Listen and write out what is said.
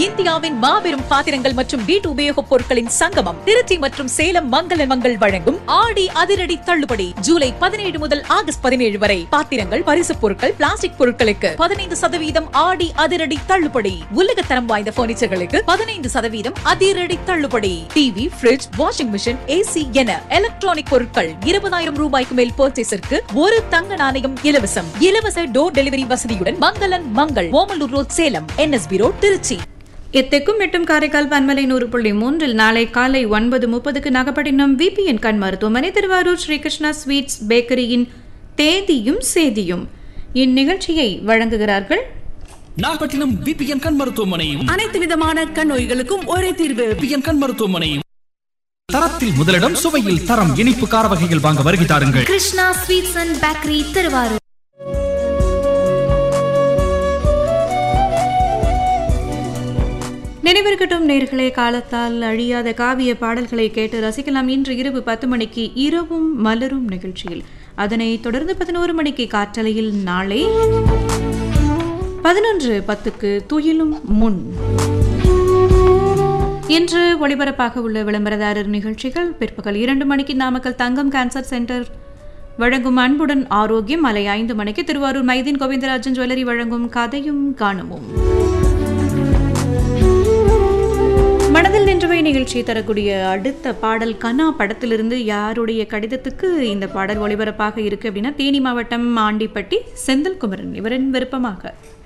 இந்தியாவின் மாபெரும் பாத்திரங்கள் மற்றும் வீட்டு உபயோகப் பொருட்களின் சங்கமம் திருச்சி மற்றும் சேலம் மங்கள மங்கள் வழங்கும் ஆடி அதிரடி தள்ளுபடி ஜூலை 17 முதல் ஆகஸ்ட் 17 வரை. பாத்திரங்கள், பரிசுப் பொருட்கள், பிளாஸ்டிக் பொருட்களுக்கு 15% ஆடி அதிரடி தள்ளுபடி. உலகத்தரம் வாய்ந்த பர்னிச்சர்களுக்கு 15% அதிரடி தள்ளுபடி. TV, bridge, washing machine, AC என எலக்ட்ரானிக் பொருட்கள் 20,000 ரூபாய்க்கு மேல் பர்ச்சேஸிற்கு ஒரு தங்க நாணயம் இலவசம். இலவச டோர் டெலிவரி வசதியுடன் மங்களன் Mangal, Omalur road, Salem, NSB road, Trichy. எத்தெக்கும் எட்டும் காரைக்கால் பன்மலை 100.3 நாளை காலை 9:30 நாகப்பட்டினம் VPN கண் மருத்துவமனை, திருவாரூர் ஸ்ரீகிருஷ்ணா ஸ்வீட்ஸ் பேக்கரியின் தேதியும் சேதியும் இந்நிகழ்ச்சியை வழங்குகிறார்கள். நாகப்பட்டினம் VPN கண் மருத்துவமனையும் அனைத்து விதமான கண் நோய்களுக்கும் ஒரே தீர்வு. VPN கண் மருத்துவமனையும் தரத்தில் முதலிடம், சுவையில் தரம், இனிப்பு கார வகைகள் வாங்க வருகை தாருங்கள். Krishna sweets and bakery, Thiruvarur. நினைவிருக்கட்டும் நேர்களே, காலத்தால் அழியாத காவிய பாடல்களை கேட்டு ரசிக்கலாம். இன்று இரவு 10 மணிக்கு இரவும் மலரும் நிகழ்ச்சியில். அதனை தொடர்ந்து 11 மணிக்கு காற்றலையில், நாளை 11:10க்கு துயிலும் முன். இன்று ஒளிபரப்பாக உள்ள விளம்பரதாரர் நிகழ்ச்சிகள்: பிற்பகல் 2 மணிக்கு நாமக்கல் தங்கம் கேன்சர் சென்டர் வழங்கும் அன்புடன் ஆரோக்கியம், மாலை 5 மணிக்கு திருவாரூர் மைதீன் கோவிந்தராஜன் ஜுவல்லரி வழங்கும் கதையும் காணமும். மனதில் நின்றவை நிகழ்ச்சி தரக்கூடிய அடுத்த பாடல் கனா படத்திலிருந்து. யாருடைய கடிதத்துக்கு இந்த பாடல் ஒளிபரப்பாக இருக்கு அப்படின்னா, தேனி மாவட்டம் ஆண்டிப்பட்டி செந்தில்குமரன் இவரின் விருப்பமாக.